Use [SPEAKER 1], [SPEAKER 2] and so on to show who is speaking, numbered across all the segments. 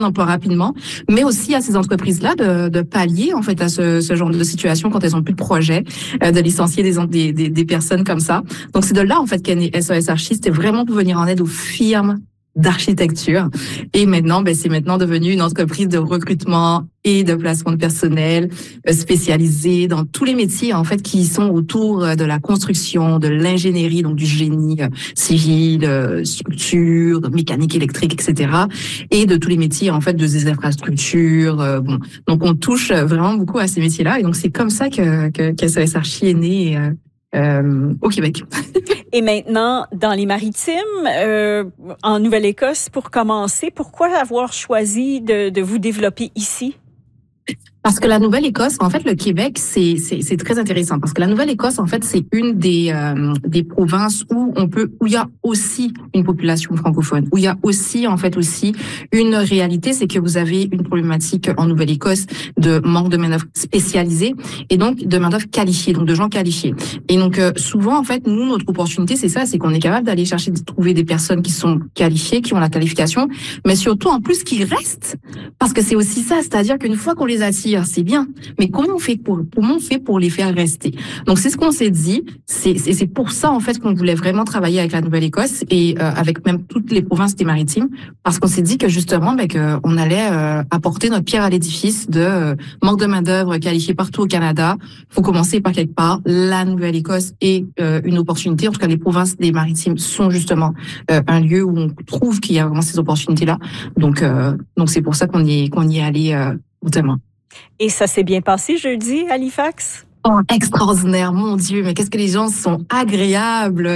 [SPEAKER 1] emploi rapidement, mais aussi à ces entreprises-là de pallier en fait à ce genre de situation quand elles ont plus de projet, de licencier des personnes comme ça. Donc c'est de là en fait qu'est né SOS Archi, c'était vraiment pour venir en aide aux firmes d'architecture. Et maintenant, c'est maintenant devenu une entreprise de recrutement et de placement de personnel spécialisée dans tous les métiers en fait qui sont autour de la construction, de l'ingénierie, donc du génie civil, structure, mécanique électrique, etc. Et de tous les métiers en fait de des infrastructures. Bon, donc on touche vraiment beaucoup à ces métiers-là et donc c'est comme ça que SOS Archi est né au Québec.
[SPEAKER 2] Et maintenant, dans les Maritimes, en Nouvelle-Écosse, pour commencer, pourquoi avoir choisi de vous développer ici?
[SPEAKER 1] Parce que la Nouvelle-Écosse, en fait, le Québec, c'est très intéressant. Parce que la Nouvelle-Écosse, en fait, c'est une des provinces où il y a aussi une population francophone, où il y a aussi, en fait, aussi une réalité, c'est que vous avez une problématique en Nouvelle-Écosse de manque de main-d'œuvre spécialisée et donc de main-d'œuvre qualifiée, donc de gens qualifiés. Et donc, souvent, en fait, nous, notre opportunité, c'est ça, c'est qu'on est capable d'aller chercher, de trouver des personnes qui sont qualifiées, qui ont la qualification, mais surtout, en plus, qui restent. Parce que c'est aussi ça, c'est-à-dire qu'une fois qu'on les attire, c'est bien, mais comment on fait pour les faire rester? Donc c'est ce qu'on s'est dit, c'est pour ça en fait qu'on voulait vraiment travailler avec la Nouvelle-Écosse et avec même toutes les provinces des Maritimes, parce qu'on s'est dit que justement qu'on allait apporter notre pierre à l'édifice de manque de main d'œuvre qualifiée partout au Canada. Faut commencer par quelque part. La Nouvelle-Écosse est une opportunité. En tout cas, les provinces des Maritimes sont justement un lieu où on trouve qu'il y a vraiment ces opportunités-là. Donc c'est pour ça qu'on y est allé notamment.
[SPEAKER 2] Et ça s'est bien passé jeudi à Halifax?
[SPEAKER 1] Oh, extraordinaire, mon Dieu, mais qu'est-ce que les gens sont agréables.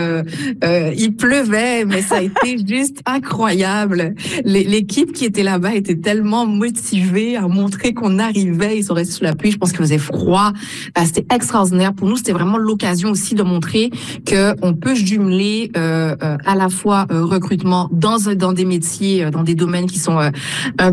[SPEAKER 1] Il pleuvait, mais ça a été juste incroyable. L'équipe qui était là-bas était tellement motivée à montrer qu'on arrivait. Ils sont restés sous la pluie, je pense qu'il faisait froid. C'était extraordinaire. Pour nous, c'était vraiment l'occasion aussi de montrer qu'on peut jumeler à la fois recrutement dans des métiers, dans des domaines qui sont un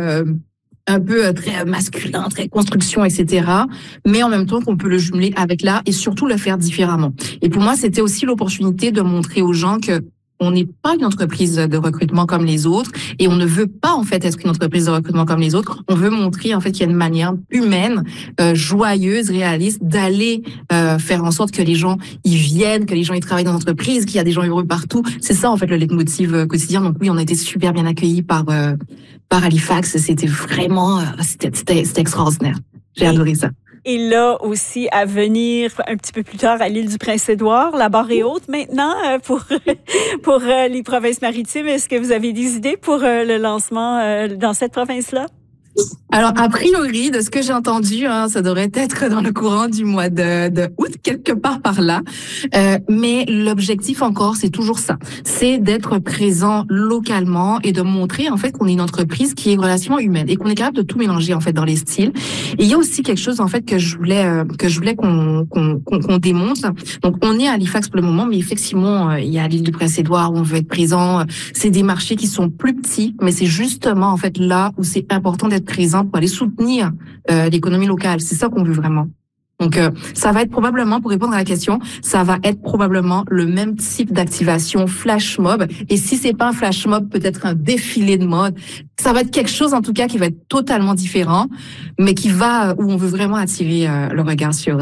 [SPEAKER 1] peu très masculin, très construction, etc. Mais en même temps qu'on peut le jumeler avec l'art et surtout le faire différemment. Et pour moi, c'était aussi l'opportunité de montrer aux gens que on n'est pas une entreprise de recrutement comme les autres et on ne veut pas en fait être une entreprise de recrutement comme les autres. On veut montrer en fait qu'il y a une manière humaine, joyeuse, réaliste d'aller faire en sorte que les gens y viennent, que les gens y travaillent dans l'entreprise, qu'il y a des gens heureux partout. C'est ça en fait le leitmotiv quotidien. Donc oui, on a été super bien accueillis par Halifax. C'était vraiment c'était extraordinaire. J'ai adoré ça.
[SPEAKER 2] Et là aussi, à venir un petit peu plus tard à l'île du Prince-Édouard, la barre est haute maintenant pour les provinces maritimes. Est-ce que vous avez des idées pour le lancement dans cette province-là?
[SPEAKER 1] Alors, a priori, de ce que j'ai entendu, ça devrait être dans le courant du mois de août, quelque part par là. Mais l'objectif encore, c'est toujours ça. C'est d'être présent localement et de montrer, en fait, qu'on est une entreprise qui est relativement humaine et qu'on est capable de tout mélanger, en fait, dans les styles. Et il y a aussi quelque chose, en fait, que je voulais qu'on démontre. Donc, on est à Halifax pour le moment, mais effectivement, il y a l'île du Prince-Édouard où on veut être présent. C'est des marchés qui sont plus petits, mais c'est justement, en fait, là où c'est important d'être présent pour aller soutenir l'économie locale. C'est ça qu'on veut vraiment. Donc, ça va être probablement, pour répondre à la question, ça va être probablement le même type d'activation flash mob. Et si c'est pas un flash mob, peut-être un défilé de mode. Ça va être quelque chose, en tout cas, qui va être totalement différent, mais qui va, où on veut vraiment attirer le regard sur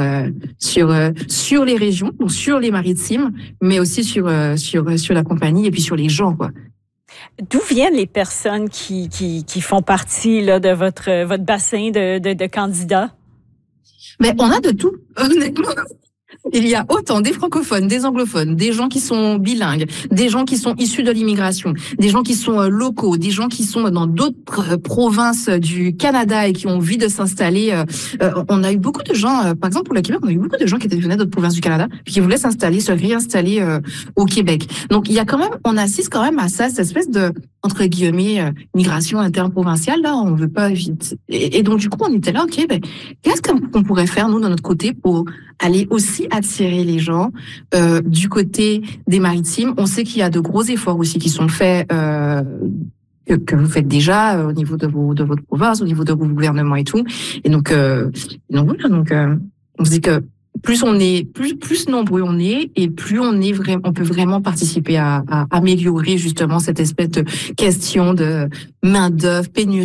[SPEAKER 1] les régions, donc sur les maritimes, mais aussi sur la compagnie et puis sur les gens, quoi.
[SPEAKER 2] D'où viennent les personnes qui font partie là, de votre bassin de candidats?
[SPEAKER 1] Mais on a de tout, honnêtement. Il y a autant des francophones, des anglophones, des gens qui sont bilingues, des gens qui sont issus de l'immigration, des gens qui sont locaux, des gens qui sont dans d'autres provinces du Canada et qui ont envie de s'installer. On a eu beaucoup de gens, par exemple pour le Québec, on a eu beaucoup de gens qui venaient d'autres provinces du Canada puis qui voulaient se réinstaller au Québec. Donc il y a quand même, on assiste quand même à ça, cette espèce de entre guillemets migration interprovinciale là, on veut pas vite. Et donc du coup on était là, ok, qu'est-ce qu'on pourrait faire nous de notre côté pour aller aussi attirer les gens du côté des maritimes. On sait qu'il y a de gros efforts aussi qui sont faits que vous faites déjà au niveau de votre province, au niveau de vos gouvernements et tout. Et donc voilà, on se dit que plus nombreux on est, et plus on peut vraiment participer à améliorer justement cette espèce de question de main-d'œuvre, pénurie